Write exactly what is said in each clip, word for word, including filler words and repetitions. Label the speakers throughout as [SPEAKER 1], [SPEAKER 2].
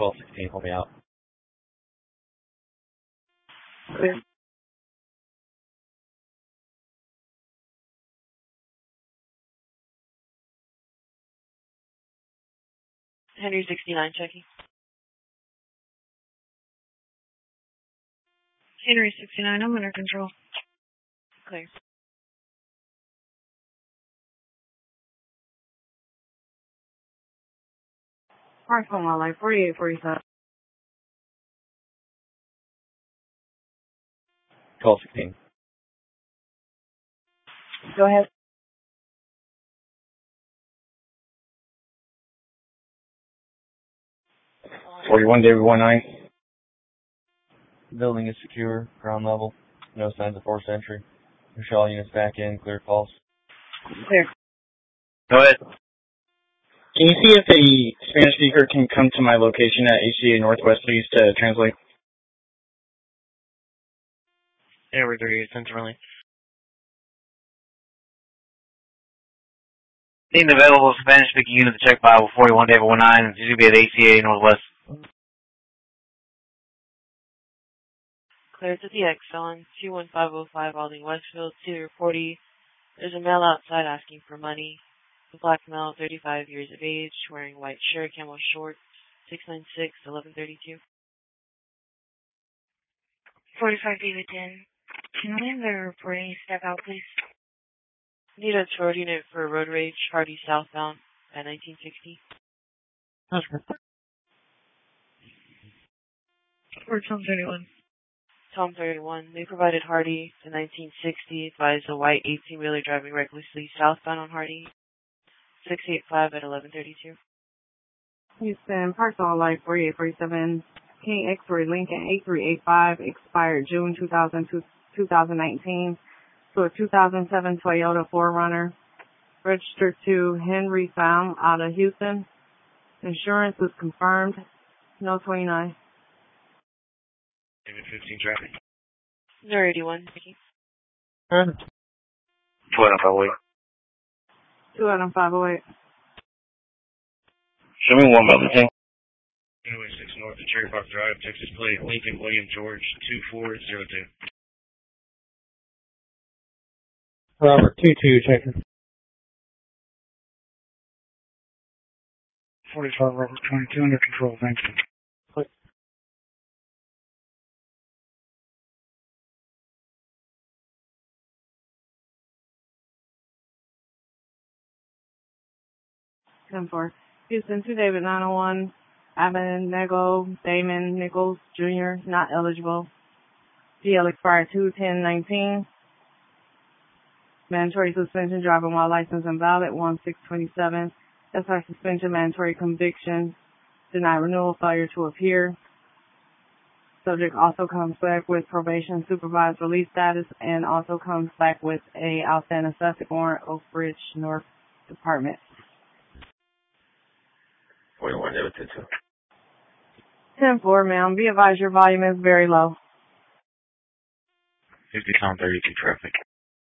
[SPEAKER 1] twelve sixteen, hold me out.
[SPEAKER 2] Clear.
[SPEAKER 3] Henry sixty-nine checking.
[SPEAKER 2] Henry sixty-nine, I'm under control.
[SPEAKER 3] Clear.
[SPEAKER 2] Park on my life, forty-eight forty-seven.
[SPEAKER 1] twelve sixteen.
[SPEAKER 2] Go ahead.
[SPEAKER 1] forty-one David one nine. Building is secure, ground level, no signs of forced entry. Michelle units back in, clear calls.
[SPEAKER 2] Clear.
[SPEAKER 4] Go ahead. Can you see if a Spanish speaker can come to my location at H C A Northwest, please, to translate?
[SPEAKER 5] Yeah, we're three, centrally.
[SPEAKER 6] Need an available Spanish-speaking unit to check Bible forty-one David one nine and to be at H C A Northwest.
[SPEAKER 3] Clear to the X on two one five oh five Alding Westfield, Cedar forty. There's a male outside asking for money. A black male, thirty-five years of age, wearing white shirt, camel shorts, six nine six, eleven thirty-two.
[SPEAKER 2] forty-five David ten. Can I have the reporting step out, please?
[SPEAKER 3] Need a tour unit for road rage, Hardy southbound at nineteen sixty.
[SPEAKER 2] That's good. Or Tom thirty-one.
[SPEAKER 3] Tom thirty-one. They provided Hardy to nineteen sixty. Advised a white eighteen-wheeler driving recklessly southbound on Hardy. six eight five at eleven thirty-two.
[SPEAKER 2] Houston, Park on life, forty-eight forty-seven. King X-Ray Lincoln eight three eight five, expired June two thousand two, twenty nineteen. To a two thousand seven Toyota four runner. Registered to Henry Pham out of Houston. Insurance was confirmed. No twenty-nine.
[SPEAKER 5] David fifteen traffic.
[SPEAKER 3] Zero eighty-one.
[SPEAKER 4] Huh?
[SPEAKER 6] two out of five oh eight.
[SPEAKER 2] two out of five oh eight.
[SPEAKER 6] Show me one about the thing.
[SPEAKER 5] Highway six North of Cherry Park Drive, Texas plate, Lincoln William George, two four zero two.
[SPEAKER 4] Robert, two two, checking.
[SPEAKER 7] forty-five Robert twenty-two, under control, thank you.
[SPEAKER 2] ten four. Houston, two David nine oh one. Abednego Damon Nichols Junior, not eligible. G L expired two ten nineteen. Mandatory suspension, driving while license invalid, one six twenty-seven. S R suspension, mandatory conviction, denied renewal, failure to appear. Subject also comes back with probation, supervised release status, and also comes back with a outstanding suspect warrant, Oak Ridge North Department.
[SPEAKER 1] forty-one David two two.
[SPEAKER 2] ten four, ma'am. Be advised your volume is very low.
[SPEAKER 5] fifty Tom thirty-two traffic.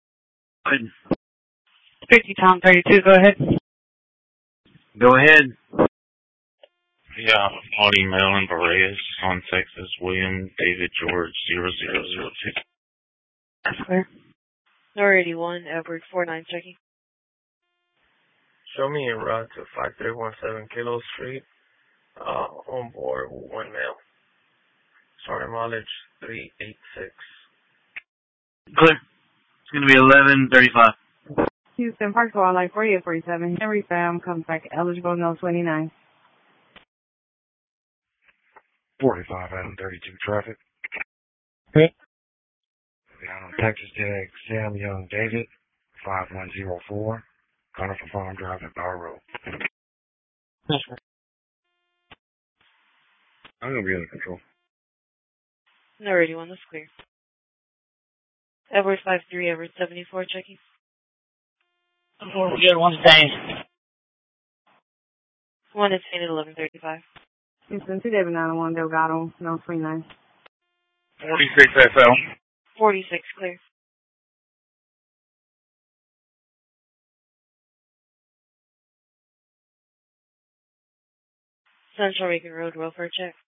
[SPEAKER 2] fifty Tom thirty-two, go ahead.
[SPEAKER 6] Go ahead.
[SPEAKER 5] Yeah, Audi Maryland Boreas on Texas, William David George zero zero zero two.
[SPEAKER 2] That's clear.
[SPEAKER 3] Zero eighty-one. Edward four nine checking.
[SPEAKER 1] Show me a route to five three one seven Kilo Street. Uh, on board one male. Starting mileage three eight six.
[SPEAKER 6] Clear. It's going to be eleven thirty-five.
[SPEAKER 2] Houston, Park on like forty-eight forty-seven. Henry Pham comes back eligible, no twenty-nine.
[SPEAKER 7] forty-five Adam thirty-two traffic.
[SPEAKER 4] Okay.
[SPEAKER 7] Down on Texas Tech, Sam Young David, five one zero four. Connor for Farm Drive at Bower Road.
[SPEAKER 4] That's right.
[SPEAKER 5] I'm going to be under control.
[SPEAKER 3] Zero eighty-one. That's clear. Edward five three. Edward seventy-four checking.
[SPEAKER 4] Four, we got one detained.
[SPEAKER 3] One is at eleven thirty-five.
[SPEAKER 2] Houston, two David nine oh one Delgado, no twenty-nine.
[SPEAKER 6] forty-six S L.
[SPEAKER 3] forty-six clear. Central Macon Road, welfare check.